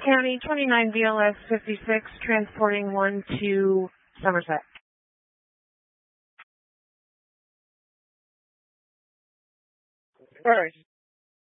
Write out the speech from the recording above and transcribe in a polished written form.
County, 29 BLS 56, transporting one to Somerset. All right.